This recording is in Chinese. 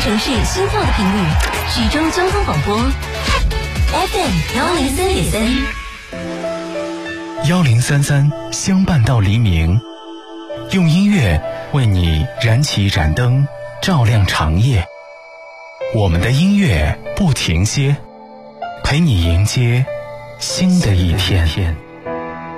城市心跳的频率，徐州交通广播 FM1033，1033相伴到黎明，用音乐为你燃起一盏灯，照亮长夜。我们的音乐不停歇，陪你迎接新的一天。